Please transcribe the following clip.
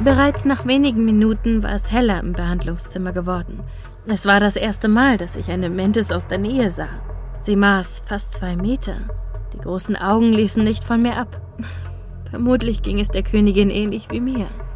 Bereits nach wenigen Minuten war es heller im Behandlungszimmer geworden. Es war das erste Mal, dass ich eine Mantis aus der Nähe sah. Sie maß fast 2 Meter. Die großen Augen ließen nicht von mir ab. Vermutlich ging es der Königin ähnlich wie mir.